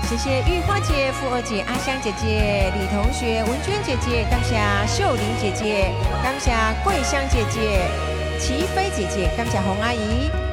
谢谢玉花姐、富儿姐、阿香姐姐、李同学、文娟姐姐，感谢秀玲姐姐，感谢桂香姐姐、齐飞姐姐，感谢洪阿姨。